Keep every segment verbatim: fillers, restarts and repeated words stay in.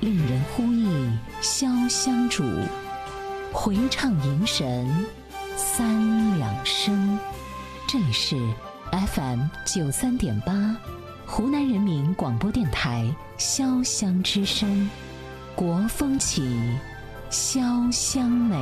令人呼忆潇湘主，回唱迎神三两声。这里是 F M 九三点八，湖南人民广播电台潇湘之声，国风起，潇湘美。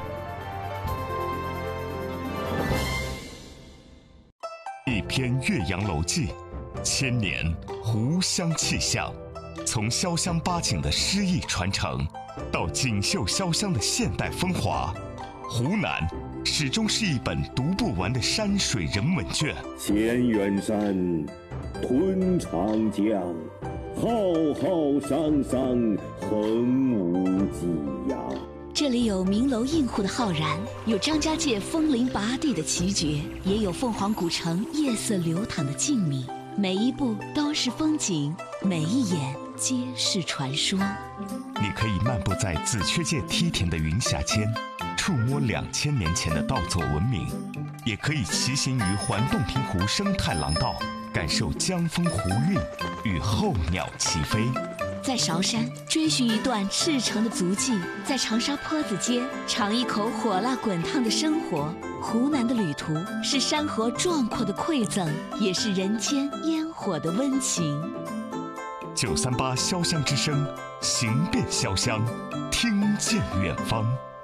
一篇岳阳楼记，千年湖湘气象。从潇湘八景的诗意传承，到锦绣潇湘的现代风华，湖南始终是一本读不完的山水人文卷。 千远山，吞长江，浩浩汤汤，横无际呀。 这里有名楼映户的浩然，有张家界风铃拔地的奇绝，也有凤凰古城夜色流淌的静谧。每一步都是风景，每一眼皆是传说。 你可以漫步在紫雀界梯田的云霞间，触摸两千年前的稻作文明，也可以骑行于环洞庭湖生态廊道，感受江风湖韵与候鸟齐飞。 在韶山追寻一段赤诚的足迹，在长沙坡子街尝一口火辣滚烫的生活。湖南的旅途是山河壮阔的馈赠，也是人间烟火的温情。 九三八潇湘之声，行遍潇湘，听见远方。